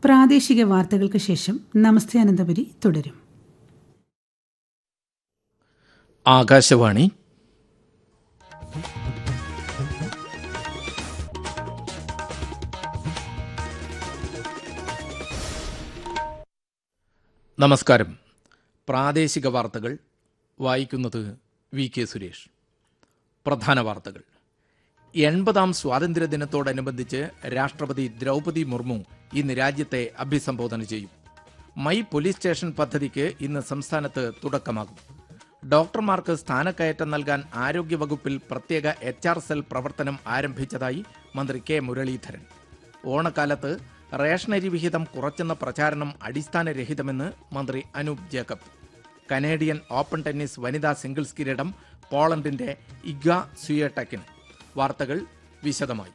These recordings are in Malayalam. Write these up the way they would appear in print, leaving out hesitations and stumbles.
പ്രാദേശിക വാർത്തകൾക്ക് ശേഷം നമസ്തേ അനന്തപുരി തുടരും. ആകാശവാണി. നമസ്കാരം. പ്രാദേശിക വാർത്തകൾ വായിക്കുന്നത് വി കെ സുരേഷ്. പ്രധാന വാർത്തകൾ. 80ാം സ്വാതന്ത്ര്യദിനത്തോടനുബന്ധിച്ച് രാഷ്ട്രപതി ദ്രൗപദി മുർമു ഇന്ന് രാജ്യത്തെ അഭിസംബോധന ചെയ്യും. മൈ പോലീസ് സ്റ്റേഷൻ പദ്ധതിക്ക് ഇന്ന് സംസ്ഥാനത്ത് തുടക്കമാകും. ഡോക്ടർമാർക്ക് സ്ഥാനക്കയറ്റം നൽകാൻ ആരോഗ്യവകുപ്പിൽ പ്രത്യേക HR സെൽ പ്രവർത്തനം ആരംഭിച്ചതായി മന്ത്രി കെ മുരളീധരൻ. ഓണക്കാലത്ത് റേഷനരി വിഹിതം കുറച്ചെന്ന പ്രചാരണം അടിസ്ഥാനരഹിതമെന്ന് മന്ത്രി Anoop Jacob. Canadian open tennis വനിതാ സിംഗിൾസ് കിരീടം പോളണ്ടിന്റെ ഇഗ സ്വിയടെക്കിന്. വാർത്തകൾ വിശദമായി.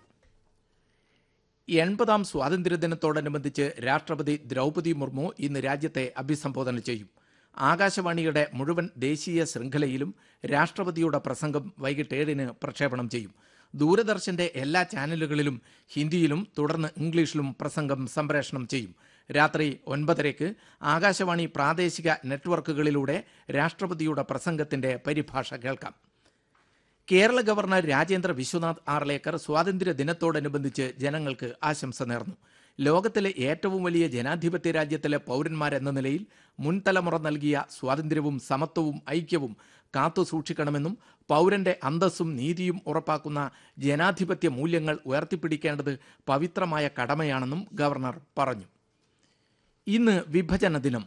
80ാം സ്വാതന്ത്ര്യദിനത്തോടനുബന്ധിച്ച് രാഷ്ട്രപതി ദ്രൗപദി മുർമു ഇന്ന് രാജ്യത്തെ അഭിസംബോധന ചെയ്യും. ആകാശവാണിയുടെ മുഴുവൻ ദേശീയ ശൃംഖലയിലും രാഷ്ട്രപതിയുടെ പ്രസംഗം വൈകിട്ട് 7-ന് പ്രക്ഷേപണം ചെയ്യും. ദൂരദർശന്റെ എല്ലാ ചാനലുകളിലും ഹിന്ദിയിലും തുടർന്ന് ഇംഗ്ലീഷിലും പ്രസംഗം സംപ്രേഷണം ചെയ്യും. രാത്രി 9:30-ക്ക് ആകാശവാണി പ്രാദേശിക നെറ്റ്വർക്കുകളിലൂടെ രാഷ്ട്രപതിയുടെ പ്രസംഗത്തിന്റെ പരിഭാഷ കേൾക്കാം. കേരള ഗവർണർ രാജേന്ദ്ര വിശ്വനാഥ് ആർലേക്കർ സ്വാതന്ത്ര്യ ദിനത്തോടനുബന്ധിച്ച് ജനങ്ങൾക്ക് ആശംസ നേർന്നു. ലോകത്തിലെ ഏറ്റവും വലിയ ജനാധിപത്യ രാജ്യത്തിലെ പൗരന്മാരെന്ന നിലയിൽ മുൻതലമുറ നൽകിയ സ്വാതന്ത്ര്യവും സമത്വവും ഐക്യവും കാത്തു സൂക്ഷിക്കണമെന്നും പൗരന്റെ അന്തസ്സും നീതിയും ഉറപ്പാക്കുന്ന ജനാധിപത്യ മൂല്യങ്ങൾ ഉയർത്തിപ്പിടിക്കേണ്ടത് പവിത്രമായ കടമയാണെന്നും ഗവർണർ പറഞ്ഞു. ഇന്ന് വിഭജന ദിനം.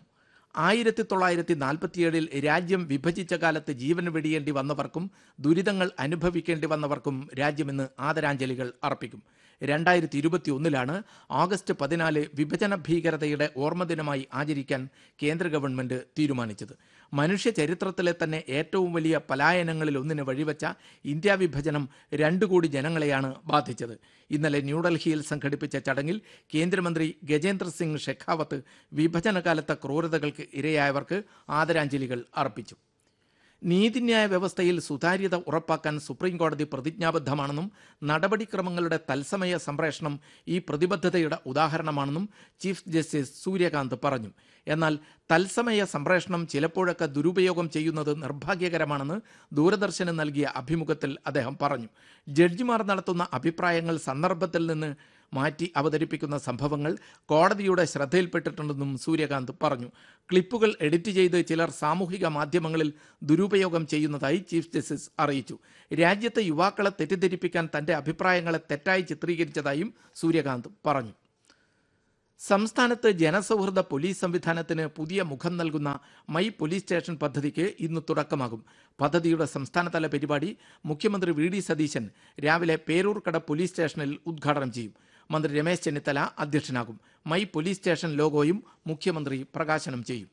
1947-ൽ രാജ്യം വിഭജിച്ച കാലത്ത് ജീവൻ വെടിയേണ്ടി വന്നവർക്കും ദുരിതങ്ങൾ അനുഭവിക്കേണ്ടി വന്നവർക്കും രാജ്യം ഇന്ന് ആദരാഞ്ജലികൾ അർപ്പിക്കും. 2021-ലാണ് ഓഗസ്റ്റ് 14 വിഭജന ഭീകരതയുടെ ഓർമ്മദിനമായി ആചരിക്കാൻ കേന്ദ്ര ഗവൺമെന്റ് തീരുമാനിച്ചത്. മനുഷ്യ ചരിത്രത്തിലെ തന്നെ ഏറ്റവും വലിയ പലായനങ്ങളിൽ ഒന്നിന് വഴിവെച്ച ഇന്ത്യ വിഭജനം 2 കോടി ജനങ്ങളെയാണ് ബാധിച്ചത്. ഇന്നലെ ന്യൂഡൽഹിയിൽ സംഘടിപ്പിച്ച ചടങ്ങിൽ കേന്ദ്രമന്ത്രി ഗജേന്ദ്ര സിംഗ് ഷെഖാവത്ത് വിഭജനകാലത്തെ ക്രൂരതകൾക്ക് ഇരയായവർക്ക് ആദരാഞ്ജലികൾ അർപ്പിച്ചു. നീതിന്യായ വ്യവസ്ഥയിൽ സുതാര്യത ഉറപ്പാക്കാൻ സുപ്രീംകോടതി പ്രതിജ്ഞാബദ്ധമാണെന്നും നടപടിക്രമങ്ങളുടെ തത്സമയ സംപ്രേഷണം ഈ പ്രതിബദ്ധതയുടെ ഉദാഹരണമാണെന്നും ചീഫ് ജസ്റ്റിസ് സൂര്യകാന്ത് പറഞ്ഞു. എന്നാൽ തത്സമയ സംപ്രേഷണം ചിലപ്പോഴൊക്കെ ദുരുപയോഗം ചെയ്യുന്നത് നിർഭാഗ്യകരമാണെന്ന് ദൂരദർശന് നൽകിയ അഭിമുഖത്തിൽ അദ്ദേഹം പറഞ്ഞു. ജഡ്ജിമാർ നടത്തുന്ന അഭിപ്രായങ്ങൾ സന്ദർഭത്തിൽ നിന്ന് മാറ്റി അവതരിപ്പിക്കുന്ന സംഭവങ്ങൾ കോടതിയുടെ ശ്രദ്ധയിൽപ്പെട്ടിട്ടുണ്ടെന്നും സൂര്യകാന്ത് പറഞ്ഞു. ക്ലിപ്പുകൾ എഡിറ്റ് ചെയ്ത് ചിലർ സാമൂഹിക മാധ്യമങ്ങളിൽ ദുരുപയോഗം ചെയ്യുന്നതായി ചീഫ് ജസ്റ്റിസ് അറിയിച്ചു. രാജ്യത്തെ യുവാക്കളെ തെറ്റിദ്ധരിപ്പിക്കാൻ തന്റെ അഭിപ്രായങ്ങളെ തെറ്റായി ചിത്രീകരിച്ചതായും സൂര്യകാന്ത് പറഞ്ഞു. സംസ്ഥാനത്ത് ജനസൗഹൃദ പോലീസ് സംവിധാനത്തിന് പുതിയ മുഖം നൽകുന്ന മൈ പോലീസ് സ്റ്റേഷൻ പദ്ധതിക്ക് ഇന്ന് തുടക്കമാകും. പദ്ധതിയുടെ സംസ്ഥാനതല പരിപാടി മുഖ്യമന്ത്രി VD സതീശൻ രാവിലെ പേരൂർക്കട പോലീസ് സ്റ്റേഷനിൽ ഉദ്ഘാടനം ചെയ്യും. മന്ത്രി Ramesh Chennithala അധ്യക്ഷനാകും. My police station ലോഗോയും മുഖ്യമന്ത്രി പ്രകാശനം ചെയ്യും.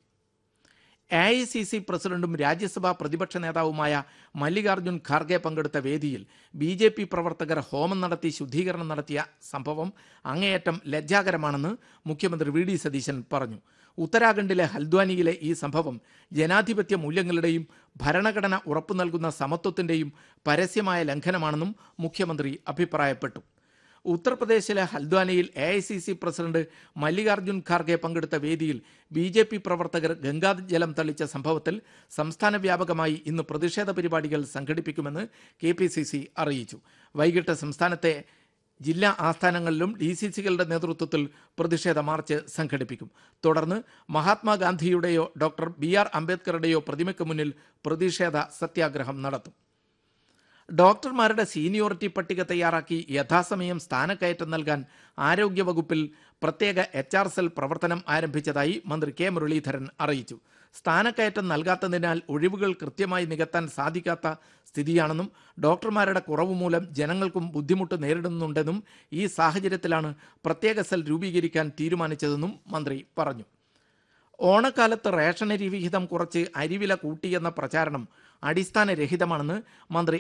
AICC പ്രസിഡന്റും രാജ്യസഭാ പ്രതിപക്ഷ നേതാവുമായ മല്ലികാർജ്ജുൻ ഖാർഗെ പങ്കെടുത്ത വേദിയിൽ BJP പ്രവർത്തകർ ഹോമം നടത്തി ശുദ്ധീകരണം നടത്തിയ സംഭവം അങ്ങേയറ്റം ലജ്ജാകരമാണെന്ന് മുഖ്യമന്ത്രി VD സതീശൻ പറഞ്ഞു. ഉത്തരാഖണ്ഡിലെ ഹൽദ്വാനിയിലെ ഈ സംഭവം ജനാധിപത്യ മൂല്യങ്ങളുടെയും ഭരണഘടന ഉറപ്പു നൽകുന്ന സമത്വത്തിന്റെയും പരസ്യമായ ലംഘനമാണെന്നും മുഖ്യമന്ത്രി അഭിപ്രായപ്പെട്ടു. ഉത്തർപ്രദേശിലെ ഹൽദ്വാനിയിൽ AICC പ്രസിഡന്റ് മല്ലികാർജ്ജുൻ ഖാർഗെ പങ്കെടുത്ത വേദിയിൽ BJP പ്രവർത്തകർ ഗംഗാജലം തളിച്ച സംഭവത്തിൽ സംസ്ഥാന വ്യാപകമായി ഇന്ന് പ്രതിഷേധ പരിപാടികൾ സംഘടിപ്പിക്കുമെന്ന് KPCC അറിയിച്ചു. വൈകിട്ട് സംസ്ഥാനത്തെ ജില്ലാ ആസ്ഥാനങ്ങളിലും DCCകളുടെ നേതൃത്വത്തിൽ പ്രതിഷേധ മാർച്ച് സംഘടിപ്പിക്കും. തുടർന്ന് മഹാത്മാഗാന്ധിയുടെയോ ഡോക്ടർ BR അംബേദ്കറുടെയോ പ്രതിമയ്ക്ക് മുന്നിൽ പ്രതിഷേധ സത്യാഗ്രഹം നടത്തും. ഡോക്ടർമാരുടെ സീനിയോറിറ്റി പട്ടിക തയ്യാറാക്കി യഥാസമയം സ്ഥാനക്കയറ്റം നൽകാൻ ആരോഗ്യവകുപ്പിൽ പ്രത്യേക HR സെൽ പ്രവർത്തനം ആരംഭിച്ചതായി മന്ത്രി കെ മുരളീധരൻ അറിയിച്ചു. സ്ഥാനക്കയറ്റം നൽകാത്തതിനാൽ ഒഴിവുകൾ കൃത്യമായി നികത്താൻ സാധിക്കാത്ത സ്ഥിതിയാണെന്നും ഡോക്ടർമാരുടെ കുറവ് മൂലം ജനങ്ങൾക്കും ബുദ്ധിമുട്ട് നേരിടുന്നുണ്ടെന്നും ഈ സാഹചര്യത്തിലാണ് പ്രത്യേക സെൽ രൂപീകരിക്കാൻ തീരുമാനിച്ചതെന്നും മന്ത്രി പറഞ്ഞു. ഓണക്കാലത്ത് റേഷനരി വിഹിതം കുറച്ച് അരിവില കൂട്ടിയെന്ന പ്രചാരണം അടിസ്ഥാനരഹിതമാണെന്ന് മന്ത്രി